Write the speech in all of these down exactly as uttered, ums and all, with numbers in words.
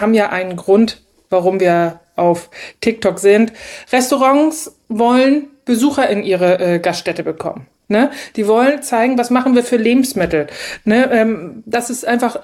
haben ja einen Grund, warum wir auf TikTok sind. Restaurants wollen Besucher in ihre äh, Gaststätte bekommen. Ne? Die wollen zeigen, was machen wir für Lebensmittel. Ne? Ähm, das ist einfach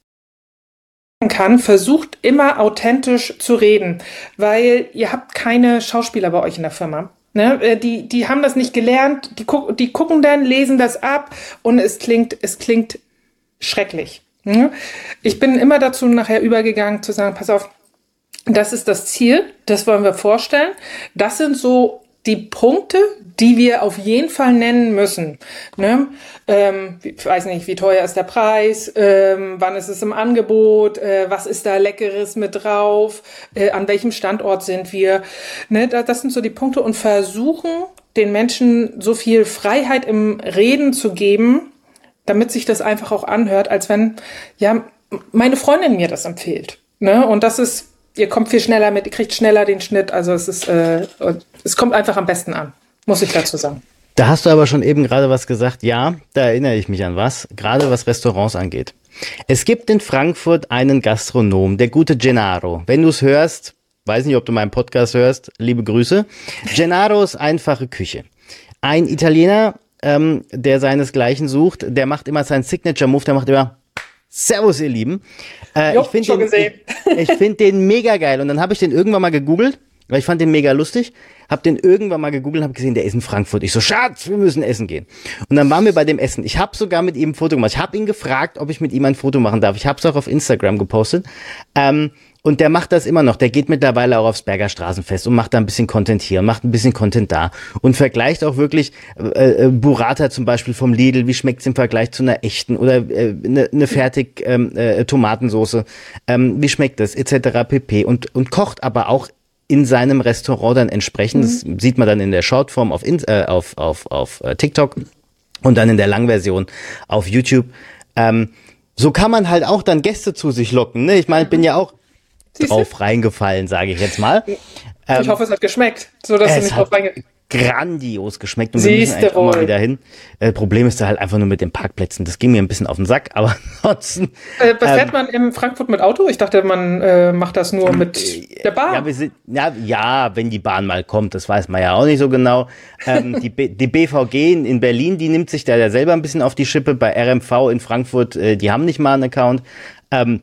kann, versucht immer authentisch zu reden, weil ihr habt keine Schauspieler bei euch in der Firma. Ne? Die, die haben das nicht gelernt, die, guck, die gucken dann, lesen das ab und es klingt, es klingt schrecklich. Ne? Ich bin immer dazu nachher übergegangen zu sagen, pass auf, das ist das Ziel, das wollen wir vorstellen. Das sind so die Punkte, die wir auf jeden Fall nennen müssen. Ne? Ähm, ich weiß nicht, wie teuer ist der Preis, ähm, wann ist es im Angebot, äh, was ist da Leckeres mit drauf, äh, an welchem Standort sind wir. Ne? Das sind so die Punkte und versuchen, den Menschen so viel Freiheit im Reden zu geben, damit sich das einfach auch anhört, als wenn ja meine Freundin mir das empfiehlt. Ne? Und das ist Ihr kommt viel schneller mit, ihr kriegt schneller den Schnitt. Also es ist, äh, es kommt einfach am besten an, muss ich dazu sagen. Da hast du aber schon eben gerade was gesagt. Ja, da erinnere ich mich an was, gerade was Restaurants angeht. Es gibt in Frankfurt einen Gastronom, der gute Gennaro. Wenn du es hörst, weiß nicht, ob du meinen Podcast hörst, liebe Grüße. Gennaros einfache Küche. Ein Italiener, ähm, der seinesgleichen sucht, der macht immer seinen Signature-Move, der macht immer Servus, ihr Lieben. Äh, jo, ich finde den, ich, ich find den mega geil. Und dann habe ich den irgendwann mal gegoogelt, weil ich fand den mega lustig. Hab den irgendwann mal gegoogelt und habe gesehen, der ist in Frankfurt. Ich so, Schatz, wir müssen essen gehen. Und dann waren wir bei dem Essen. Ich habe sogar mit ihm ein Foto gemacht. Ich habe ihn gefragt, ob ich mit ihm ein Foto machen darf. Ich habe es auch auf Instagram gepostet. Ähm, Und der macht das immer noch. Der geht mittlerweile auch aufs Berger Straßenfest und macht da ein bisschen Content hier und macht ein bisschen Content da und vergleicht auch wirklich äh, Burrata zum Beispiel vom Lidl. Wie schmeckt's im Vergleich zu einer echten oder äh, eine, eine fertig ähm, äh, Tomatensoße? Ähm, wie schmeckt das? Etc. pp. Und und kocht aber auch in seinem Restaurant dann entsprechend. Mhm. Das sieht man dann in der Shortform auf in, äh, auf auf auf äh, TikTok und dann in der Langversion auf YouTube. Ähm, so kann man halt auch dann Gäste zu sich locken. Ne? Ich meine, ich bin ja auch drauf reingefallen, sage ich jetzt mal. Ich ähm, hoffe, es hat geschmeckt, so dass du nicht drauf reingefallen. Grandios geschmeckt und wir müssen eigentlich auch mal wieder hin. Äh, Problem ist da halt einfach nur mit den Parkplätzen. Das ging mir ein bisschen auf den Sack, aber ansonsten. Äh, was fährt ähm, man in Frankfurt mit Auto? Ich dachte, man äh, macht das nur mit der Bahn. Ja, wir sind, ja, ja, wenn die Bahn mal kommt, das weiß man ja auch nicht so genau. Ähm, die, B, die B V G in Berlin, die nimmt sich da ja selber ein bisschen auf die Schippe. Bei R M V in Frankfurt, äh, die haben nicht mal einen Account. Ähm,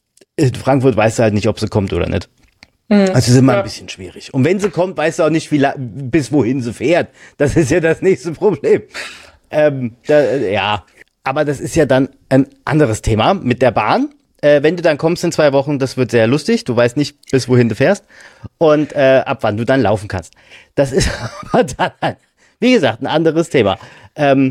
in Frankfurt weißt du halt nicht, ob sie kommt oder nicht. Also es ist immer ja. ein bisschen schwierig. Und wenn sie kommt, weißt du auch nicht, wie la- bis wohin sie fährt. Das ist ja das nächste Problem. Ähm, da, ja, aber das ist ja dann ein anderes Thema mit der Bahn. Äh, wenn du dann kommst in zwei Wochen, das wird sehr lustig. Du weißt nicht, bis wohin du fährst und äh, ab wann du dann laufen kannst. Das ist aber dann, wie gesagt, ein anderes Thema. Ähm,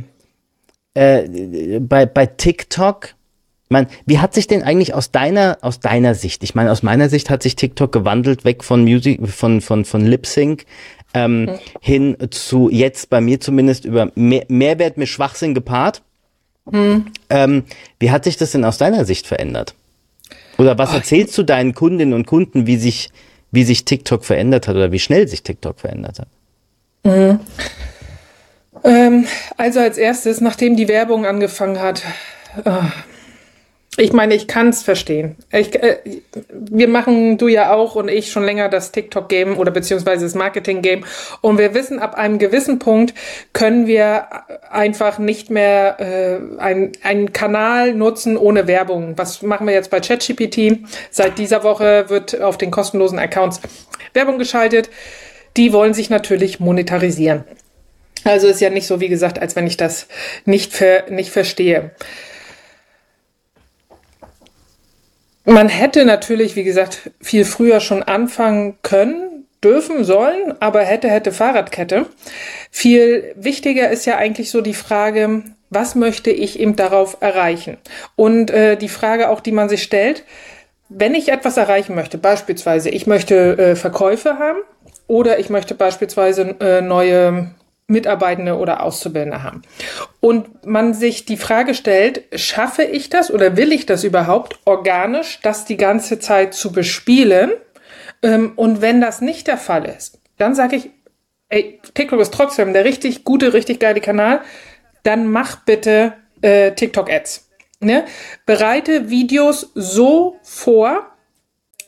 äh, bei, bei TikTok, ich meine, wie hat sich denn eigentlich aus deiner aus deiner Sicht, ich meine, aus meiner Sicht hat sich TikTok gewandelt, weg von Musik, von von von Lip Sync ähm, mhm. hin zu jetzt bei mir zumindest über Mehr, Mehrwert mit Schwachsinn gepaart. Mhm. Ähm, wie hat sich das denn aus deiner Sicht verändert? Oder was oh, erzählst du deinen Kundinnen und Kunden, wie sich wie sich TikTok verändert hat oder wie schnell sich TikTok verändert hat? Mhm. Ähm, also als erstes, nachdem die Werbung angefangen hat. Oh, Ich meine, ich kann es verstehen. Ich, äh, wir machen, du ja auch und ich, schon länger das TikTok-Game oder beziehungsweise das Marketing-Game. Und wir wissen, ab einem gewissen Punkt können wir einfach nicht mehr äh, ein, einen Kanal nutzen ohne Werbung. Was machen wir jetzt bei ChatGPT? Seit dieser Woche wird auf den kostenlosen Accounts Werbung geschaltet. Die wollen sich natürlich monetarisieren. Also ist ja nicht so, wie gesagt, als wenn ich das nicht, ver, nicht verstehe. Man hätte natürlich, wie gesagt, viel früher schon anfangen können, dürfen, sollen, aber hätte, hätte Fahrradkette. Viel wichtiger ist ja eigentlich so die Frage, was möchte ich eben darauf erreichen? Und äh, die Frage auch, die man sich stellt, wenn ich etwas erreichen möchte, beispielsweise ich möchte äh, Verkäufe haben oder ich möchte beispielsweise äh, neue Mitarbeitende oder Auszubildende haben. Und man sich die Frage stellt, schaffe ich das oder will ich das überhaupt organisch, das die ganze Zeit zu bespielen? Und wenn das nicht der Fall ist, dann sage ich, ey, TikTok ist trotzdem der richtig gute, richtig geile Kanal, dann mach bitte äh, TikTok-Ads. Ne? Bereite Videos so vor,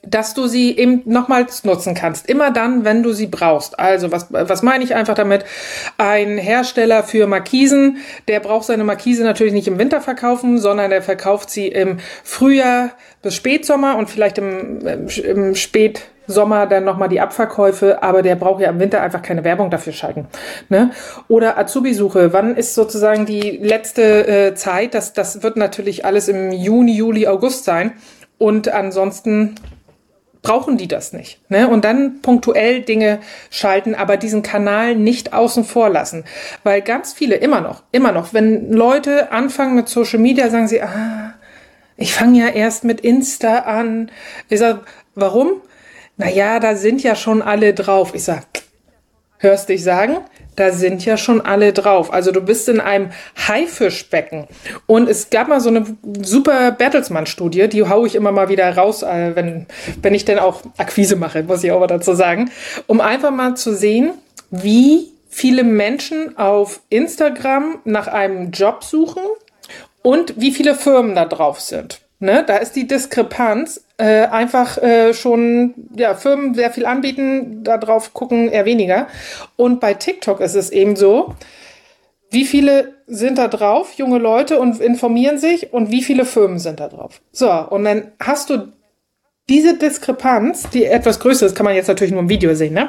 dass du sie eben nochmals nutzen kannst. Immer dann, wenn du sie brauchst. Also, was, was meine ich einfach damit? Ein Hersteller für Markisen, der braucht seine Markise natürlich nicht im Winter verkaufen, sondern der verkauft sie im Frühjahr bis Spätsommer und vielleicht im, im Spätsommer dann nochmal die Abverkäufe, aber der braucht ja im Winter einfach keine Werbung dafür schalten. Ne? Oder Azubi-Suche. Wann ist sozusagen die letzte äh, Zeit? Das, das wird natürlich alles im Juni, Juli, August sein. Und ansonsten brauchen die das nicht. Ne? Und dann punktuell Dinge schalten, aber diesen Kanal nicht außen vor lassen. Weil ganz viele, immer noch, immer noch, wenn Leute anfangen mit Social Media, sagen sie, ah, ich fange ja erst mit Insta an. Ich sag, warum? Naja, da sind ja schon alle drauf. Ich sag, hörst dich sagen? Da sind ja schon alle drauf. Also du bist in einem Haifischbecken. Und es gab mal so eine super Bertelsmann-Studie, die hau ich immer mal wieder raus, wenn, wenn ich denn auch Akquise mache, muss ich auch mal dazu sagen, um einfach mal zu sehen, wie viele Menschen auf Instagram nach einem Job suchen und wie viele Firmen da drauf sind. Ne? Da ist die Diskrepanz äh, einfach äh, schon, ja, Firmen sehr viel anbieten, da drauf gucken eher weniger. Und bei TikTok ist es eben so, wie viele sind da drauf, junge Leute, und informieren sich, und wie viele Firmen sind da drauf. So, und dann hast du diese Diskrepanz, die etwas größer ist, kann man jetzt natürlich nur im Video sehen, ne?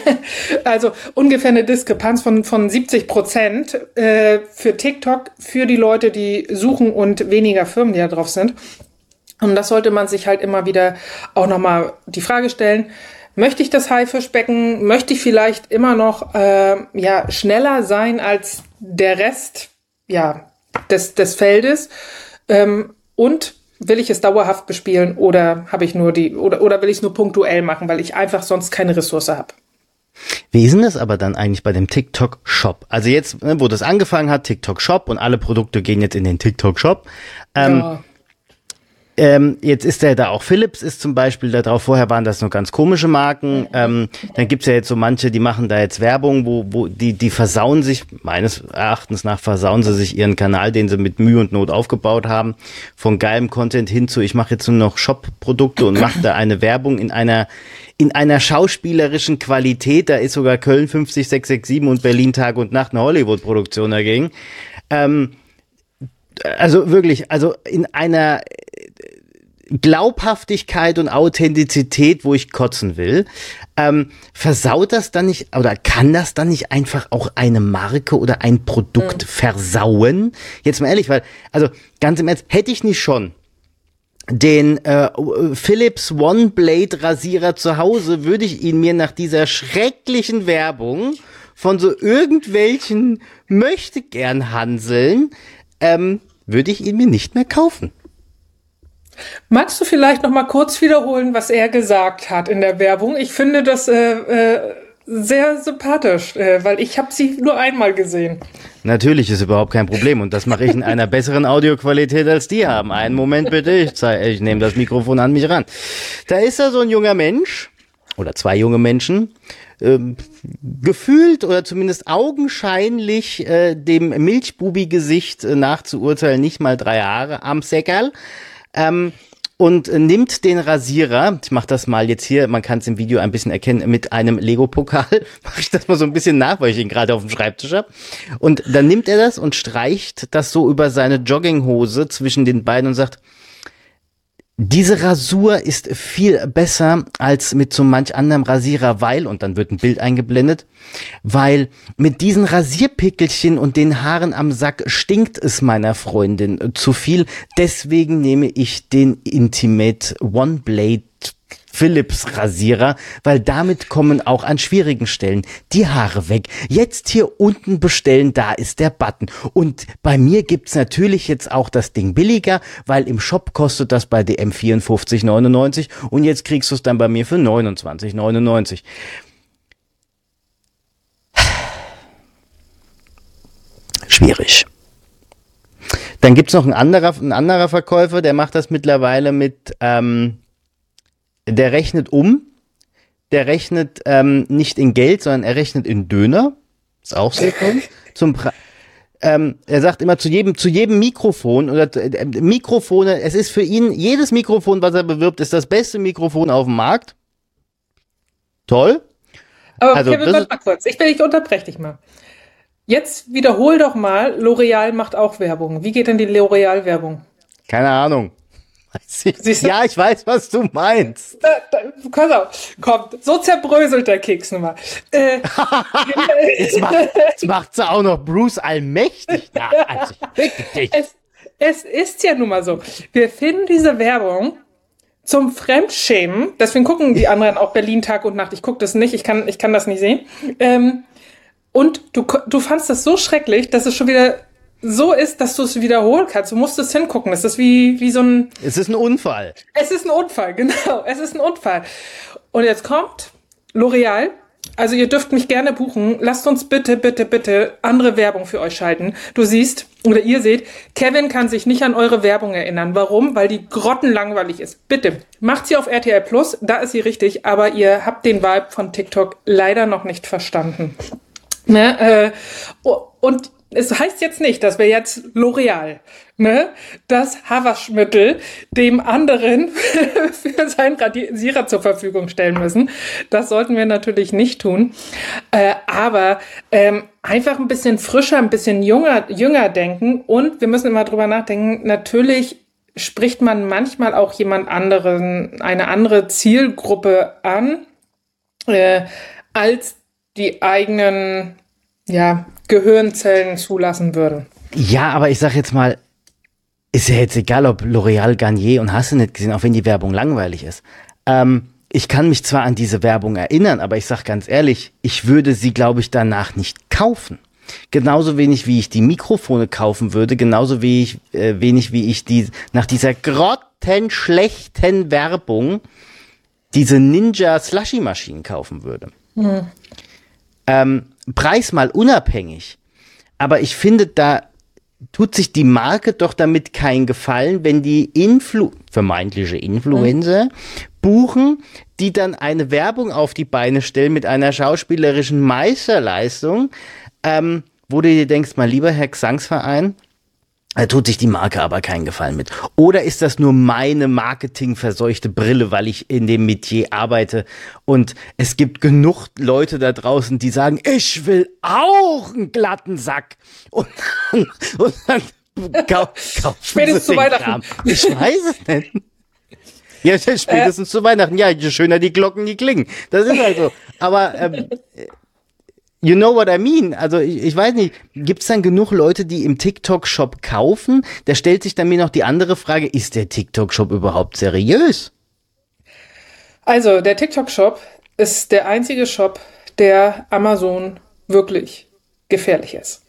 Also ungefähr eine Diskrepanz von, von siebzig Prozent äh, für TikTok, für die Leute, die suchen, und weniger Firmen, die da drauf sind. Und das sollte man sich halt immer wieder auch nochmal die Frage stellen: Möchte ich das Haifischbecken? Möchte ich vielleicht immer noch äh, ja, schneller sein als der Rest ja, des, des Feldes? Ähm, und will ich es dauerhaft bespielen, oder habe ich nur die oder oder will ich es nur punktuell machen, weil ich einfach sonst keine Ressource habe? Wie ist denn das aber dann eigentlich bei dem TikTok-Shop? Also jetzt, ne, wo das angefangen hat, TikTok-Shop, und alle Produkte gehen jetzt in den TikTok-Shop. Ähm, Ja. Ähm, jetzt ist der da auch, Philips ist zum Beispiel da drauf, vorher waren das noch ganz komische Marken, ähm, dann gibt's ja jetzt so manche, die machen da jetzt Werbung, wo, wo die, die versauen sich, meines Erachtens nach versauen sie sich ihren Kanal, den sie mit Mühe und Not aufgebaut haben, von geilem Content hin zu, ich mache jetzt nur noch Shop-Produkte und mache da eine Werbung in einer in einer schauspielerischen Qualität, da ist sogar Köln fünf sechs sechs sieben und Berlin Tag und Nacht eine Hollywood-Produktion dagegen. Ähm, also wirklich, also in einer Glaubhaftigkeit und Authentizität, wo ich kotzen will, ähm, versaut das dann nicht, oder kann das dann nicht einfach auch eine Marke oder ein Produkt mhm. versauen? Jetzt mal ehrlich, weil, also ganz im Ernst, hätte ich nicht schon den äh, Philips One Blade Rasierer zu Hause, würde ich ihn mir nach dieser schrecklichen Werbung von so irgendwelchen Möchtegern-Hanseln, ähm, würde ich ihn mir nicht mehr kaufen. Magst du vielleicht noch mal kurz wiederholen, was er gesagt hat in der Werbung? Ich finde das äh, äh, sehr sympathisch, äh, weil ich habe sie nur einmal gesehen. Natürlich, ist überhaupt kein Problem, und das mache ich in einer besseren Audioqualität, als die haben. Einen Moment bitte, ich, zeig, ich nehme das Mikrofon an mich ran. Da ist da so ein junger Mensch, oder zwei junge Menschen, ähm, gefühlt oder zumindest augenscheinlich äh, dem Milchbubi-Gesicht äh, nachzuurteilen, nicht mal drei Jahre am Säckerl. Ähm, und äh, nimmt den Rasierer, ich mache das mal jetzt hier, man kann es im Video ein bisschen erkennen, mit einem Lego-Pokal, mache ich das mal so ein bisschen nach, weil ich ihn gerade auf dem Schreibtisch habe. Und dann nimmt er das und streicht das so über seine Jogginghose zwischen den Beinen und sagt: Diese Rasur ist viel besser als mit so manch anderem Rasierer, weil, und dann wird ein Bild eingeblendet, weil mit diesen Rasierpickelchen und den Haaren am Sack stinkt es meiner Freundin zu viel. Deswegen nehme ich den Intimate One Blade Philips Rasierer, weil damit kommen auch an schwierigen Stellen die Haare weg. Jetzt hier unten bestellen, da ist der Button. Und bei mir gibt's natürlich jetzt auch das Ding billiger, weil im Shop kostet das bei D M vierundfünfzig neunundneunzig und jetzt kriegst du es dann bei mir für neunundzwanzig neunundneunzig. Schwierig. Dann gibt's noch ein anderer, ein anderer Verkäufer, der macht das mittlerweile mit, ähm, der rechnet um, der rechnet ähm, nicht in Geld, sondern er rechnet in Döner. Ist auch sehr cool. Zum Pre- Ähm, er sagt immer zu jedem, zu jedem Mikrofon oder äh, Mikrofone, es ist für ihn, jedes Mikrofon, was er bewirbt, ist das beste Mikrofon auf dem Markt. Toll. Aber Also, Kevin, das warte ist- mal kurz. Ich, ich unterbreche dich mal. Jetzt wiederhol doch mal, L'Oreal macht auch Werbung. Wie geht denn die L'Oreal-Werbung? Keine Ahnung. Weiß ich- Siehst du? Ja, ich weiß, was du meinst. Da, da, pass auf, kommt, so zerbröselt der Keks nun mal. Äh, Jetzt macht, jetzt macht sie auch noch Bruce allmächtig nach. Also, wirklich. es, es ist ja nun mal so. Wir finden diese Werbung zum Fremdschämen, deswegen gucken die anderen auch Berlin Tag und Nacht. Ich gucke das nicht, ich kann, ich kann das nicht sehen. Ähm, und du, du fandst das so schrecklich, dass es schon wieder so ist, dass du es wiederholen kannst. Du musst es hingucken. Das ist wie, wie so ein... Es ist ein Unfall. Es ist ein Unfall, genau. Es ist ein Unfall. Und jetzt kommt L'Oreal. Also ihr dürft mich gerne buchen. Lasst uns bitte, bitte, bitte andere Werbung für euch schalten. Du siehst, oder ihr seht, Kevin kann sich nicht an eure Werbung erinnern. Warum? Weil die grottenlangweilig ist. Bitte, macht sie auf R T L Plus, da ist sie richtig, aber ihr habt den Vibe von TikTok leider noch nicht verstanden. Ne? Äh, und es heißt jetzt nicht, dass wir jetzt L'Oreal, ne, das Haarwaschmittel dem anderen für seinen Radierer zur Verfügung stellen müssen. Das sollten wir natürlich nicht tun. Äh, aber ähm, einfach ein bisschen frischer, ein bisschen jünger, jünger denken. Und wir müssen immer drüber nachdenken, natürlich spricht man manchmal auch jemand anderen, eine andere Zielgruppe an, äh, als die eigenen, ja, Gehirnzellen zulassen würden. Ja, aber ich sag jetzt mal, ist ja jetzt egal, ob L'Oreal, Garnier und hast du nicht gesehen, auch wenn die Werbung langweilig ist. Ähm, ich kann mich zwar an diese Werbung erinnern, aber ich sag ganz ehrlich, ich würde sie, glaube ich, danach nicht kaufen. Genauso wenig, wie ich die Mikrofone kaufen würde, genauso wenig, äh, wenig wie ich die nach dieser grottenschlechten Werbung diese Ninja-Slushy-Maschinen kaufen würde. Hm. Ähm, Preis mal unabhängig. Aber ich finde, da tut sich die Marke doch damit keinen Gefallen, wenn die Influ- vermeintliche Influencer mhm. buchen, die dann eine Werbung auf die Beine stellen mit einer schauspielerischen Meisterleistung, ähm, wo du dir denkst, mal lieber Herr Gesangsverein, da tut sich die Marke aber keinen Gefallen mit. Oder ist das nur meine marketingverseuchte Brille, weil ich in dem Metier arbeite und es gibt genug Leute da draußen, die sagen, ich will auch einen glatten Sack. Und dann, und dann kau- kaufen Spätestens sie zu den Weihnachten. Kram. Ich weiß es nicht. Ja, spätestens äh. zu Weihnachten. Ja, je schöner die Glocken, die klingen. Das ist halt so. Aber ähm, you know what I mean? Also ich, ich weiß nicht, gibt es dann genug Leute, die im TikTok-Shop kaufen? Da stellt sich dann mir noch die andere Frage, ist der TikTok-Shop überhaupt seriös? Also der TikTok-Shop ist der einzige Shop, der Amazon wirklich gefährlich ist.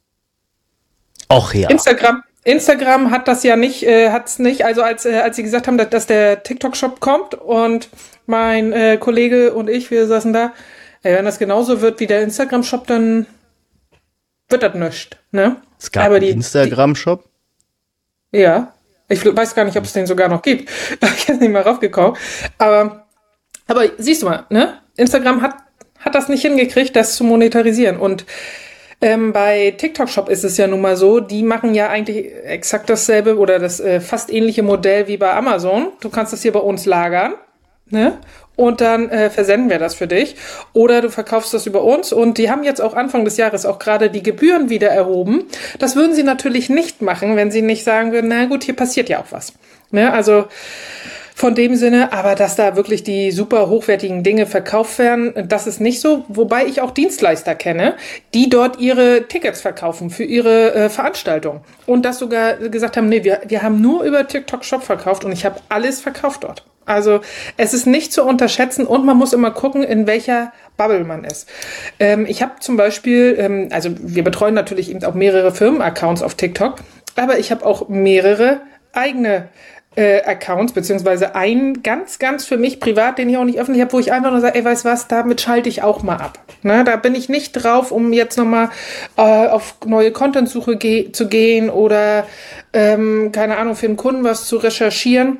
Och ja. Instagram, Instagram hat das ja nicht, äh, hat's nicht, also als, äh, als sie gesagt haben, dass, dass der TikTok-Shop kommt und mein äh, Kollege und ich, wir saßen da, ey, wenn das genauso wird wie der Instagram-Shop, dann wird das nichts, ne? Es gab Aber einen die, Instagram-Shop? Die, ja, ich weiß gar nicht, ob es den sogar noch gibt. Ich bin nicht mal raufgekommen. Aber, aber siehst du mal, ne? Instagram hat, hat das nicht hingekriegt, das zu monetarisieren. Und ähm, bei TikTok-Shop ist es ja nun mal so, die machen ja eigentlich exakt dasselbe oder das äh, fast ähnliche Modell wie bei Amazon. Du kannst das hier bei uns lagern, ne? Und dann äh, versenden wir das für dich. Oder du verkaufst das über uns. Und die haben jetzt auch Anfang des Jahres auch gerade die Gebühren wieder erhoben. Das würden sie natürlich nicht machen, wenn sie nicht sagen würden, na gut, hier passiert ja auch was. Ne? Also von dem Sinne, aber dass da wirklich die super hochwertigen Dinge verkauft werden, das ist nicht so. Wobei ich auch Dienstleister kenne, die dort ihre Tickets verkaufen für ihre äh, Veranstaltung. Und das sogar gesagt haben, nee, wir, wir haben nur über TikTok Shop verkauft und ich habe alles verkauft dort. Also es ist nicht zu unterschätzen und man muss immer gucken, in welcher Bubble man ist. Ähm, ich habe zum Beispiel, ähm, also wir betreuen natürlich eben auch mehrere Firmenaccounts auf TikTok, aber ich habe auch mehrere eigene äh, Accounts, beziehungsweise einen ganz, ganz für mich privat, den ich auch nicht öffentlich habe, wo ich einfach nur sage, ey, weißt was, damit schalte ich auch mal ab. Ne, da bin ich nicht drauf, um jetzt nochmal äh, auf neue Content-Suche ge- zu gehen oder, ähm, keine Ahnung, für einen Kunden was zu recherchieren.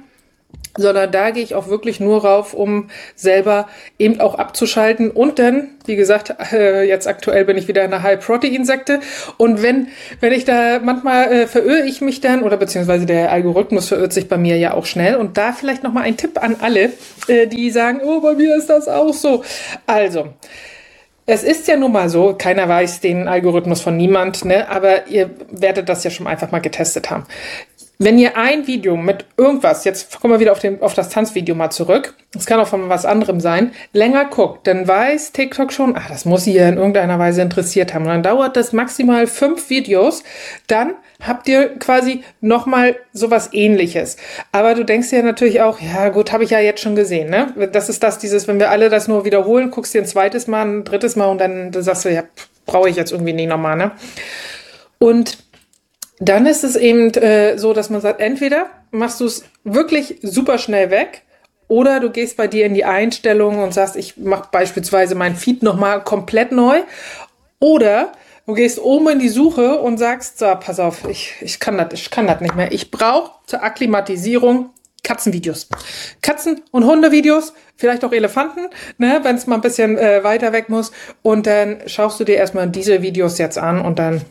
sondern da gehe ich auch wirklich nur rauf, um selber eben auch abzuschalten. Und dann, wie gesagt, äh, jetzt aktuell bin ich wieder in einer High-Protein-Sekte. Und wenn wenn ich da manchmal äh, verirre ich mich dann, oder beziehungsweise der Algorithmus verirrt sich bei mir ja auch schnell. Und da vielleicht nochmal ein Tipp an alle, äh, die sagen, oh, bei mir ist das auch so. Also, es ist ja nun mal so, keiner weiß den Algorithmus von niemand, ne? Aber ihr werdet das ja schon einfach mal getestet haben. Wenn ihr ein Video mit irgendwas, jetzt kommen wir wieder auf, den, auf das Tanzvideo mal zurück, das kann auch von was anderem sein, länger guckt, dann weiß TikTok schon, ach, das muss sie ja in irgendeiner Weise interessiert haben. Und dann dauert das maximal fünf Videos, dann habt ihr quasi nochmal sowas Ähnliches. Aber du denkst ja natürlich auch, ja gut, habe ich ja jetzt schon gesehen, ne? Das ist das, dieses, wenn wir alle das nur wiederholen, guckst dir ein zweites Mal, ein drittes Mal und dann, dann sagst du, ja, brauche ich jetzt irgendwie nicht nochmal, ne? Und dann ist es eben äh, so, dass man sagt, entweder machst du es wirklich super schnell weg oder du gehst bei dir in die Einstellungen und sagst, ich mache beispielsweise mein Feed nochmal komplett neu, oder du gehst oben in die Suche und sagst, so, pass auf, ich, ich kann das ich kann das nicht mehr. Ich brauche zur Akklimatisierung Katzenvideos. Katzen- und Hundevideos, vielleicht auch Elefanten, ne, wenn es mal ein bisschen äh, weiter weg muss. Und dann schaust du dir erstmal diese Videos jetzt an und dann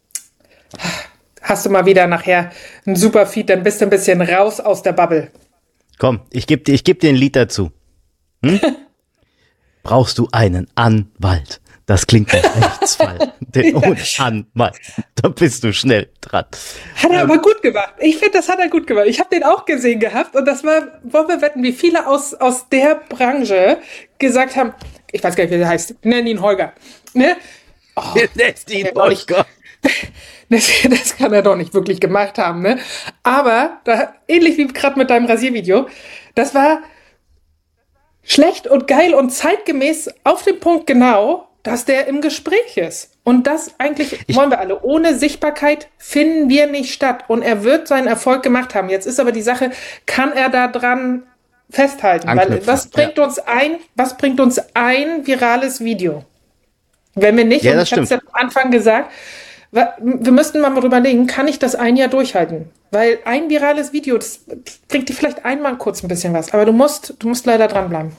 hast du mal wieder nachher einen super Feed, dann bist du ein bisschen raus aus der Bubble. Komm, ich gebe dir, ich geb dir ein Lied dazu. Hm? Brauchst du einen Anwalt? Das klingt nach Rechtsfall. Denn ohne Anwalt, da bist du schnell dran. Hat er ähm, aber gut gemacht. Ich finde, das hat er gut gemacht. Ich habe den auch gesehen gehabt und das war, wollen wir wetten, wie viele aus, aus der Branche gesagt haben, ich weiß gar nicht, wie der heißt, nenn ihn Holger. Ne? Oh, Lässt ihn Holger. Nicht, das, das kann er doch nicht wirklich gemacht haben, ne? Aber, da, ähnlich wie gerade mit deinem Rasiervideo, das war schlecht und geil und zeitgemäß auf den Punkt genau, dass der im Gespräch ist. Und das eigentlich ich wollen wir alle. Ohne Sichtbarkeit finden wir nicht statt. Und er wird seinen Erfolg gemacht haben. Jetzt ist aber die Sache, kann er da dran festhalten? Weil was bringt ja. uns ein, was bringt uns ein virales Video? Wenn wir nicht, ja, und ich habe es ja am Anfang gesagt, wir müssten mal drüber überlegen, kann ich das ein Jahr durchhalten? Weil ein virales Video, das bringt dir vielleicht einmal kurz ein bisschen was, aber du musst, du musst leider dranbleiben.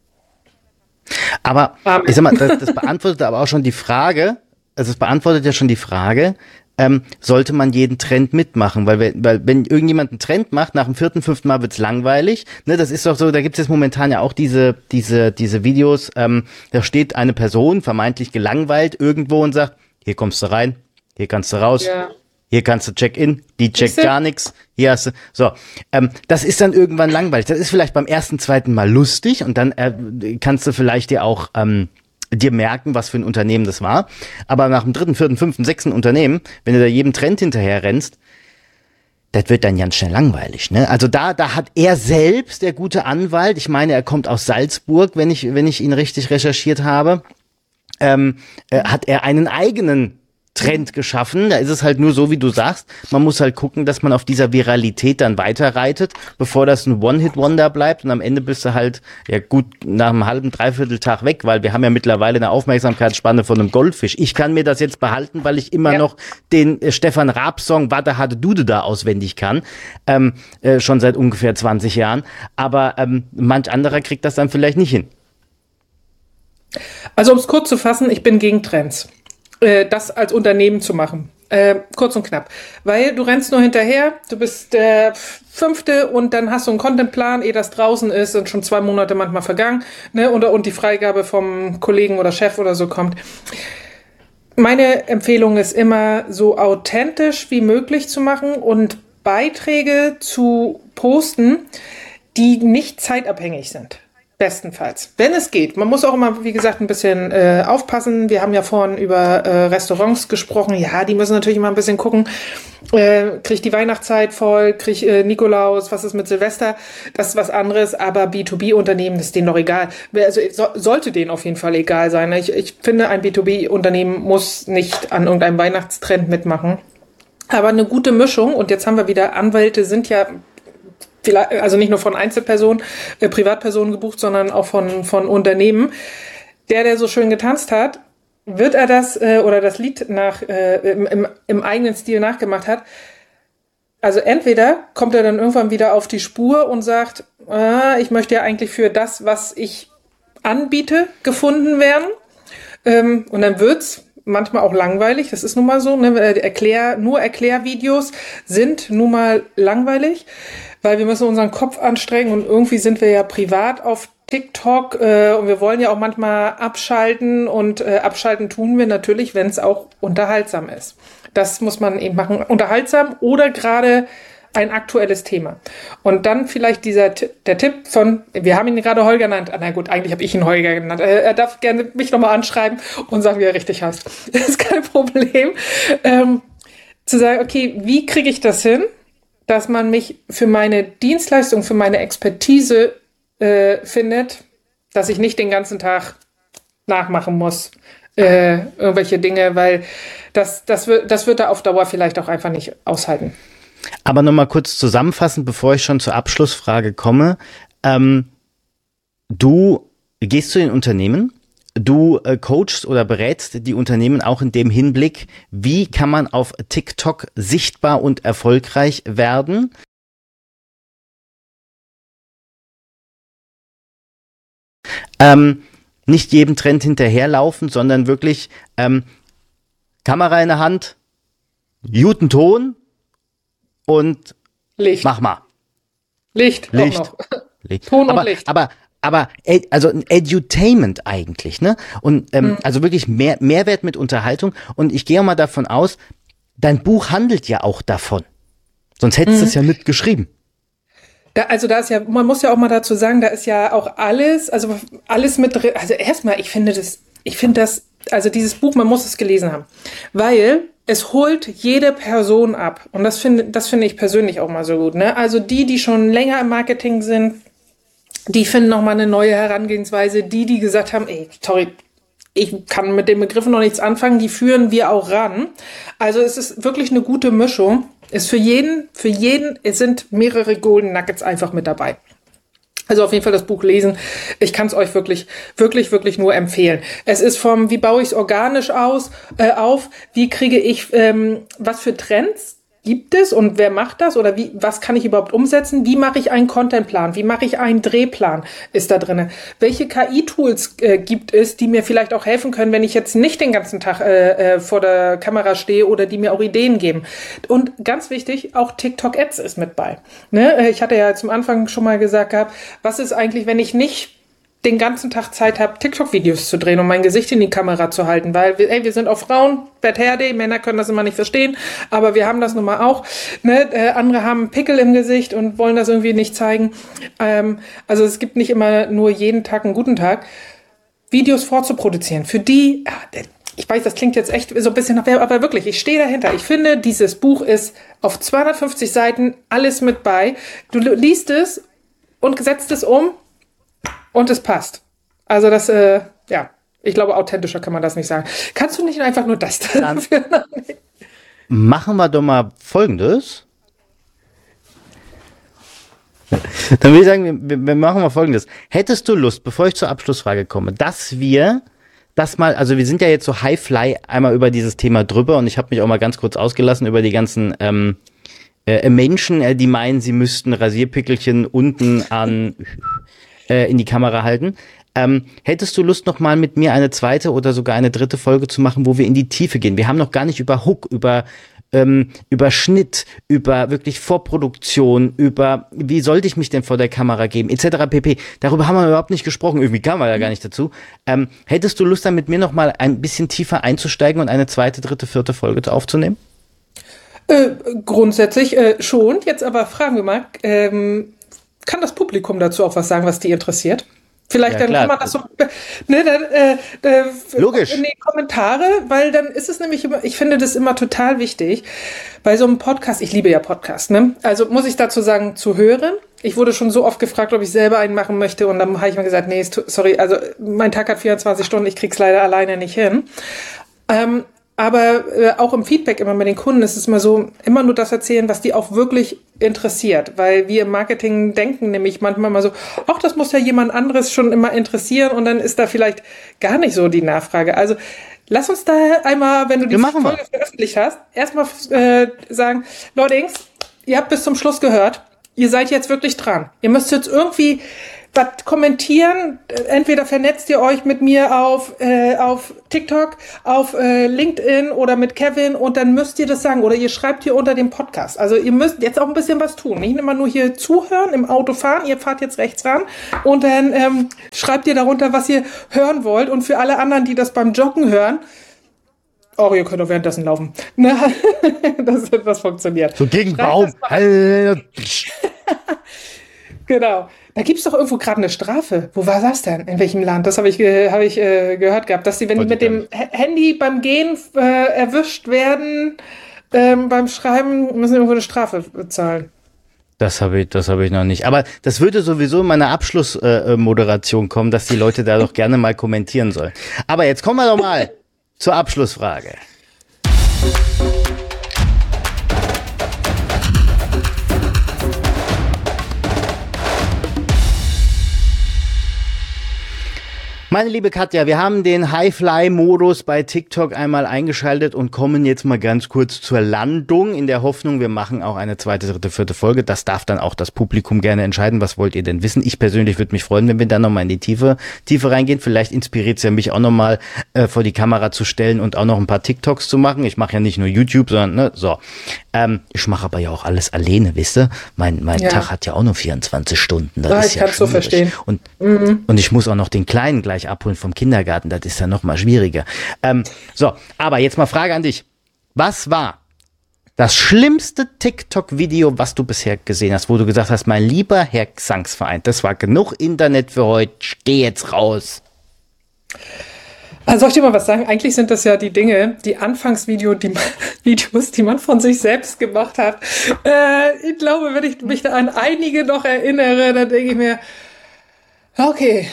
Aber Amen. Ich sag mal, das, das beantwortet aber auch schon die Frage, also es beantwortet ja schon die Frage, ähm, sollte man jeden Trend mitmachen? Weil, wenn, weil wenn irgendjemand einen Trend macht, nach dem vierten, fünften Mal wird's langweilig. Ne, das ist doch so, da gibt es jetzt momentan ja auch diese, diese, diese Videos, ähm, da steht eine Person, vermeintlich gelangweilt, irgendwo und sagt, hier kommst du rein, hier kannst du raus. Ja. Hier kannst du Check-in, die checkt gar nichts. Hier hast du, so, ähm, das ist dann irgendwann langweilig. Das ist vielleicht beim ersten, zweiten Mal lustig und dann äh, kannst du vielleicht dir auch ähm, dir merken, was für ein Unternehmen das war. Aber nach dem dritten, vierten, fünften, sechsten Unternehmen, wenn du da jedem Trend hinterher rennst, das wird dann ganz schnell langweilig, ne? Also da, da hat er selbst, der gute Anwalt, ich meine, er kommt aus Salzburg, wenn ich, wenn ich ihn richtig recherchiert habe, ähm, äh, hat er einen eigenen Trend geschaffen. Da ist es halt nur so, wie du sagst. Man muss halt gucken, dass man auf dieser Viralität dann weiterreitet, bevor das ein One-Hit-Wonder bleibt und am Ende bist du halt, ja gut, nach einem halben, dreiviertel Tag weg, weil wir haben ja mittlerweile eine Aufmerksamkeitsspanne von einem Goldfisch. Ich kann mir das jetzt behalten, weil ich immer ja. noch den äh, Stefan Raab-Song Warte, hatte Dude da auswendig kann. Ähm, äh, schon seit ungefähr zwanzig Jahren. Aber ähm, manch anderer kriegt das dann vielleicht nicht hin. Also um es kurz zu fassen, ich bin gegen Trends. Das als Unternehmen zu machen. Äh, kurz und knapp. Weil du rennst nur hinterher, du bist der Fünfte und dann hast du einen Contentplan, ehe das draußen ist, sind schon zwei Monate manchmal vergangen, ne, und, und die Freigabe vom Kollegen oder Chef oder so kommt. Meine Empfehlung ist immer, so authentisch wie möglich zu machen und Beiträge zu posten, die nicht zeitabhängig sind. Bestenfalls, wenn es geht. Man muss auch immer, wie gesagt, ein bisschen äh, aufpassen. Wir haben ja vorhin über äh, Restaurants gesprochen. Ja, die müssen natürlich immer ein bisschen gucken. Äh, krieg ich die Weihnachtszeit voll? Krieg ich äh, Nikolaus? Was ist mit Silvester? Das ist was anderes. Aber B zwei B-Unternehmen, das ist denen doch egal. Also so, sollte denen auf jeden Fall egal sein. Ich, ich finde, ein B zwei B-Unternehmen muss nicht an irgendeinem Weihnachtstrend mitmachen. Aber eine gute Mischung. Und jetzt haben wir wieder, Anwälte sind ja also nicht nur von Einzelpersonen, äh, Privatpersonen gebucht, sondern auch von, von Unternehmen. Der, der so schön getanzt hat, wird er das äh, oder das Lied nach äh, im, im, im eigenen Stil nachgemacht hat, Also entweder kommt er dann irgendwann wieder auf die Spur und sagt, ah, ich möchte ja eigentlich für das, was ich anbiete, gefunden werden. Ähm, und dann wird's manchmal auch langweilig, das ist nun mal so, ne? Erklär, nur Erklärvideos sind nun mal langweilig, weil wir müssen unseren Kopf anstrengen und irgendwie sind wir ja privat auf TikTok äh, und wir wollen ja auch manchmal abschalten und äh, abschalten tun wir natürlich, wenn es auch unterhaltsam ist. Das muss man eben machen, unterhaltsam oder gerade ein aktuelles Thema. Und dann vielleicht dieser der Tipp von, wir haben ihn gerade Holger genannt, ah, na gut, eigentlich habe ich ihn Holger genannt, er darf gerne mich nochmal anschreiben und sagen, wie er richtig heißt. Das ist kein Problem. Ähm, zu sagen, okay, wie kriege ich das hin, dass man mich für meine Dienstleistung, für meine Expertise äh, findet, dass ich nicht den ganzen Tag nachmachen muss, äh, irgendwelche Dinge, weil das, das, wird, das wird er auf Dauer vielleicht auch einfach nicht aushalten. Aber nochmal kurz zusammenfassend, bevor ich schon zur Abschlussfrage komme. Ähm, du gehst zu den Unternehmen, du äh, coachst oder berätst die Unternehmen auch in dem Hinblick, wie kann man auf TikTok sichtbar und erfolgreich werden? Ähm, nicht jedem Trend hinterherlaufen, sondern wirklich ähm, Kamera in der Hand, guten Ton, und Licht. Mach mal. Licht. Licht. Auch noch. Licht. Ton aber, und Licht. Aber, aber, also ein Edutainment eigentlich, ne? Und ähm, mhm. also wirklich mehr Mehrwert mit Unterhaltung. Und ich gehe mal davon aus, dein Buch handelt ja auch davon. Sonst hättest du mhm. es ja nicht geschrieben. Da, also da ist ja, man muss ja auch mal dazu sagen, da ist ja auch alles, also alles mit drin. Also erstmal, ich finde das, ich finde das, also dieses Buch, man muss es gelesen haben. Weil es holt jede Person ab. Und das finde, das finde ich persönlich auch mal so gut, ne? Also die, die schon länger im Marketing sind, die finden nochmal eine neue Herangehensweise. Die, die gesagt haben, ey, sorry, ich kann mit den Begriffen noch nichts anfangen, die führen wir auch ran. Also es ist wirklich eine gute Mischung. Ist für jeden, für jeden, es sind mehrere Golden Nuggets einfach mit dabei. Also auf jeden Fall das Buch lesen. Ich kann es euch wirklich, wirklich, wirklich nur empfehlen. Es ist vom, wie baue ich es organisch aus, äh, auf, wie kriege ich, ähm, was für Trends gibt es und wer macht das oder wie, was kann ich überhaupt umsetzen? Wie mache ich einen Contentplan? Wie mache ich einen Drehplan? Ist da drinne? Welche K I-Tools äh, gibt es, die mir vielleicht auch helfen können, wenn ich jetzt nicht den ganzen Tag äh, äh, vor der Kamera stehe oder die mir auch Ideen geben? Und ganz wichtig, auch TikTok-Ads ist mit bei. Ne? Ich hatte ja zum Anfang schon mal gesagt gehabt, was ist eigentlich, wenn ich nicht den ganzen Tag Zeit habe, TikTok-Videos zu drehen und mein Gesicht in die Kamera zu halten, weil wir, ey, wir sind auch Frauen, Bad Hair Day, Männer können das immer nicht verstehen, aber wir haben das nun mal auch. Ne? Äh, andere haben Pickel im Gesicht und wollen das irgendwie nicht zeigen. Ähm, also es gibt nicht immer nur jeden Tag einen guten Tag. Videos vorzuproduzieren, für die, ich weiß, das klingt jetzt echt so ein bisschen nach Werbung, aber wirklich, ich stehe dahinter. Ich finde, dieses Buch ist auf zweihundertfünfzig Seiten alles mit bei. Du liest es und setzt es um, und es passt. Also das, äh, ja, ich glaube, authentischer kann man das nicht sagen. Kannst du nicht einfach nur das dafür? Machen wir doch mal Folgendes. Dann würde ich sagen, wir, wir machen mal Folgendes. Hättest du Lust, bevor ich zur Abschlussfrage komme, dass wir das mal, also wir sind ja jetzt so High-Fly einmal über dieses Thema drüber und ich habe mich auch mal ganz kurz ausgelassen über die ganzen ähm, äh, Menschen, äh, die meinen, sie müssten Rasierpickelchen unten an in die Kamera halten. Ähm, hättest du Lust, noch mal mit mir eine zweite oder sogar eine dritte Folge zu machen, wo wir in die Tiefe gehen? Wir haben noch gar nicht über Hook, über, ähm, über Schnitt, über wirklich Vorproduktion, über wie sollte ich mich denn vor der Kamera geben, et cetera pp. Darüber haben wir überhaupt nicht gesprochen. Irgendwie kam wir ja gar nicht dazu. Ähm, hättest du Lust, dann mit mir noch mal ein bisschen tiefer einzusteigen und eine zweite, dritte, vierte Folge aufzunehmen? Äh, grundsätzlich äh, schon. Jetzt aber fragen wir mal, ähm, kann das Publikum dazu auch was sagen, was die interessiert? Vielleicht ja, dann klar. Kann man das so, ne, dann, äh, äh, Logisch. In die Kommentare, weil dann ist es nämlich immer, ich finde das immer total wichtig, bei so einem Podcast, ich liebe ja Podcasts, ne? Also muss ich dazu sagen, zu hören. Ich wurde schon so oft gefragt, ob ich selber einen machen möchte und dann habe ich mir gesagt, nee, sorry, also mein Tag hat vierundzwanzig Stunden, ich krieg's leider alleine nicht hin. Ähm, Aber äh, auch im Feedback immer mit den Kunden ist es immer so, immer nur das erzählen, was die auch wirklich interessiert. Weil wir im Marketing denken nämlich manchmal mal so, ach, das muss ja jemand anderes schon immer interessieren und dann ist da vielleicht gar nicht so die Nachfrage. Also lass uns da einmal, wenn du die Folge veröffentlicht hast, erstmal äh, sagen, Leute, ihr habt bis zum Schluss gehört. Ihr seid jetzt wirklich dran. Ihr müsst jetzt irgendwie was kommentieren. Entweder vernetzt ihr euch mit mir auf, äh, auf TikTok, auf äh, LinkedIn oder mit Kevin und dann müsst ihr das sagen. Oder ihr schreibt hier unter dem Podcast. Also ihr müsst jetzt auch ein bisschen was tun. Nicht immer nur hier zuhören, im Auto fahren. Ihr fahrt jetzt rechts ran und dann ähm, schreibt ihr darunter, was ihr hören wollt. Und für alle anderen, die das beim Joggen hören, oh, ihr könnt auch währenddessen laufen. Ne? das, das funktioniert. So gegen Baum. Genau. Da gibt's doch irgendwo gerade eine Strafe. Wo war das denn? In welchem Land? Das habe ich, äh, hab ich äh, gehört gehabt, dass sie, wenn die mit dem H- Handy beim Gehen äh, erwischt werden, ähm, beim Schreiben, müssen sie irgendwo eine Strafe bezahlen. Das habe ich, das habe ich noch nicht. Aber das würde sowieso in meiner Abschlussmoderation äh, kommen, dass die Leute da doch gerne mal kommentieren sollen. Aber jetzt kommen wir doch mal zur Abschlussfrage. Meine liebe Katja, wir haben den High-Fly-Modus bei TikTok einmal eingeschaltet und kommen jetzt mal ganz kurz zur Landung in der Hoffnung, wir machen auch eine zweite, dritte, vierte Folge. Das darf dann auch das Publikum gerne entscheiden. Was wollt ihr denn wissen? Ich persönlich würde mich freuen, wenn wir dann nochmal in die Tiefe, Tiefe reingehen. Vielleicht inspiriert es ja mich auch nochmal äh, vor die Kamera zu stellen und auch noch ein paar TikToks zu machen. Ich mache ja nicht nur YouTube, sondern, ne, so. Ähm, ich mache aber ja auch alles alleine, wisst ihr? Mein, mein ja. Tag hat ja auch nur vierundzwanzig Stunden. Das ja, ist ich ja kann es so verstehen. Und, mhm. und ich muss auch noch den Kleinen gleich abholen vom Kindergarten. Das ist ja noch mal schwieriger. Ähm, so, aber jetzt mal Frage an dich. Was war das schlimmste TikTok-Video, was du bisher gesehen hast, wo du gesagt hast, mein lieber Herr Gesangsverein, das war genug Internet für heute, geh jetzt raus. Also soll ich dir mal was sagen? Eigentlich sind das ja die Dinge, die Anfangsvideos, die man, Videos, die man von sich selbst gemacht hat. Äh, ich glaube, wenn ich mich da an einige noch erinnere, dann denke ich mir, okay,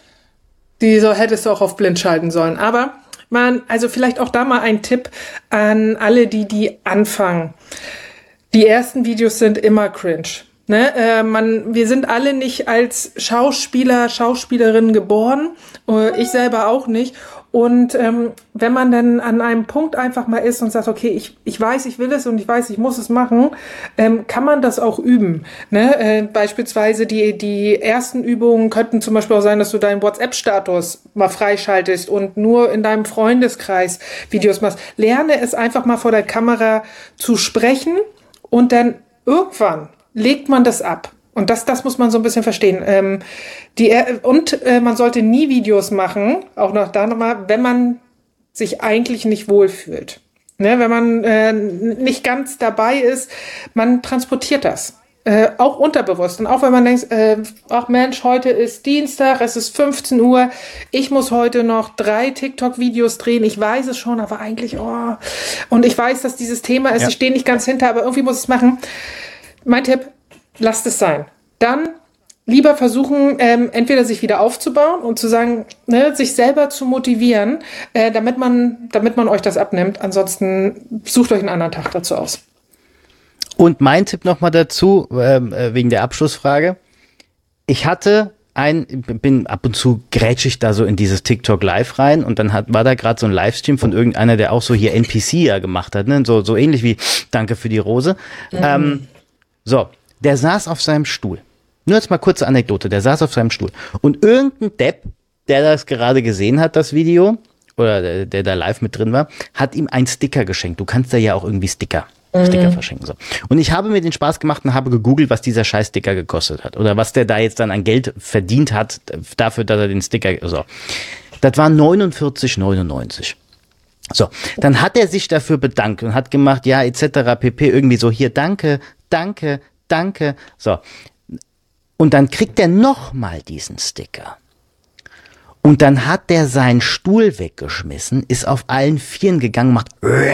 die so hättest du auch auf blind schalten sollen. Aber man, also vielleicht auch da mal ein Tipp an alle, die die anfangen. Die ersten Videos sind immer cringe. Ne, äh, man, wir sind alle nicht als Schauspieler, Schauspielerinnen geboren. Äh, ich selber auch nicht. Und ähm, wenn man dann an einem Punkt einfach mal ist und sagt, okay, ich, ich weiß, ich will es und ich weiß, ich muss es machen, ähm, kann man das auch üben. Ne? Äh, beispielsweise die, die ersten Übungen könnten zum Beispiel auch sein, dass du deinen WhatsApp-Status mal freischaltest und nur in deinem Freundeskreis Videos machst. Lerne es einfach mal vor der Kamera zu sprechen und dann irgendwann legt man das ab. Und das, das muss man so ein bisschen verstehen. Ähm, die, und äh, man sollte nie Videos machen, auch noch da nochmal, wenn man sich eigentlich nicht wohlfühlt. Ne, wenn man äh, nicht ganz dabei ist, man transportiert das. Äh, auch unterbewusst. Und auch wenn man denkt, äh, ach Mensch, heute ist Dienstag, es ist fünfzehn Uhr, ich muss heute noch drei TikTok-Videos drehen, ich weiß es schon, aber eigentlich, oh, und ich weiß, dass dieses Thema ist, ja. Ich stehe nicht ganz hinter, aber irgendwie muss ich es machen. Mein Tipp, lasst es sein. Dann lieber versuchen, ähm, entweder sich wieder aufzubauen und zu sagen, ne, sich selber zu motivieren, äh, damit man, damit man euch das abnimmt. Ansonsten sucht euch einen anderen Tag dazu aus. Und mein Tipp nochmal dazu, äh, wegen der Abschlussfrage. Ich hatte ein, bin ab und zu grätsch ich da so in dieses TikTok Live rein und dann hat, war da gerade so ein Livestream von irgendeiner, der auch so hier N P C ja gemacht hat, ne? So, so ähnlich wie Danke für die Rose. Mhm. Ähm, so, der saß auf seinem Stuhl. Nur jetzt mal kurze Anekdote. Der saß auf seinem Stuhl. Und irgendein Depp, der das gerade gesehen hat, das Video, oder der, der da live mit drin war, hat ihm einen Sticker geschenkt. Du kannst da ja auch irgendwie Sticker, mhm. Sticker verschenken. So. Und ich habe mir den Spaß gemacht und habe gegoogelt, was dieser scheiß Sticker gekostet hat. Oder was der da jetzt dann an Geld verdient hat, dafür, dass er den Sticker, so. Das war neunundvierzig neunundneunzig. So, dann hat er sich dafür bedankt und hat gemacht, ja, et cetera pp. Irgendwie so, hier, danke, danke, danke. So. Und dann kriegt er nochmal diesen Sticker. Und dann hat der seinen Stuhl weggeschmissen, ist auf allen Vieren gegangen, macht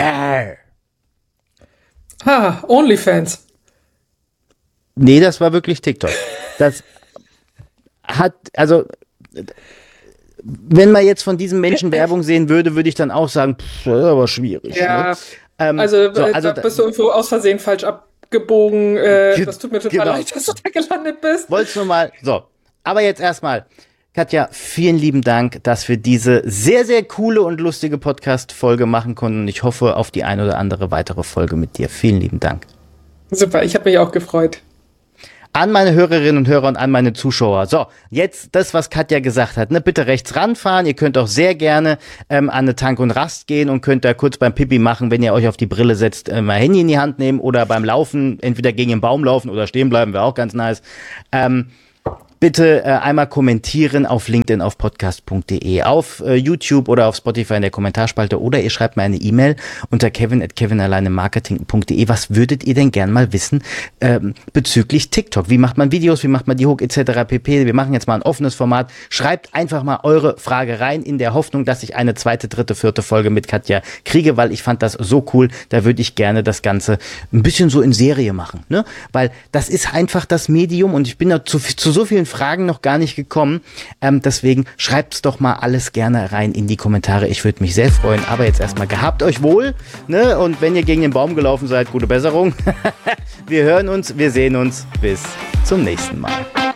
Ha, OnlyFans. Nee, das war wirklich TikTok. Das hat, also, wenn man jetzt von diesem Menschen Werbung sehen würde, würde ich dann auch sagen, pff, das ist aber schwierig. Ja, ne? ähm, also, so, also da bist du irgendwo aus Versehen falsch abgebogen. Äh, das tut mir total genau. leid, dass du da gelandet bist. Wolltest du mal, so. Aber jetzt erstmal, Katja, vielen lieben Dank, dass wir diese sehr, sehr coole und lustige Podcast-Folge machen konnten. Ich hoffe auf die ein oder andere weitere Folge mit dir. Vielen lieben Dank. Super, ich habe mich auch gefreut. An meine Hörerinnen und Hörer und an meine Zuschauer. So, jetzt das, was Katja gesagt hat. Ne, bitte rechts ranfahren. Ihr könnt auch sehr gerne ähm, an eine Tank und Rast gehen und könnt da kurz beim Pipi machen, wenn ihr euch auf die Brille setzt, äh, mal Handy in die Hand nehmen oder beim Laufen entweder gegen den Baum laufen oder stehen bleiben, wäre auch ganz nice. Ähm, Bitte äh, einmal kommentieren auf LinkedIn, auf podcast punkt de, auf äh, YouTube oder auf Spotify in der Kommentarspalte oder ihr schreibt mir eine E-Mail unter kevin at kevinalleinemarketing punkt de. Was würdet ihr denn gern mal wissen ähm, bezüglich TikTok? Wie macht man Videos, wie macht man die Hook et cetera pp. Wir machen jetzt mal ein offenes Format. Schreibt einfach mal eure Frage rein in der Hoffnung, dass ich eine zweite, dritte, vierte Folge mit Katja kriege, weil ich fand das so cool. Da würde ich gerne das Ganze ein bisschen so in Serie machen, ne? Weil das ist einfach das Medium und ich bin da zu, zu so vielen Fragen noch gar nicht gekommen. Ähm, deswegen schreibt's doch mal alles gerne rein in die Kommentare. Ich würde mich sehr freuen. Aber jetzt erstmal gehabt euch wohl. Ne? Und wenn ihr gegen den Baum gelaufen seid, gute Besserung. Wir hören uns, wir sehen uns. Bis zum nächsten Mal.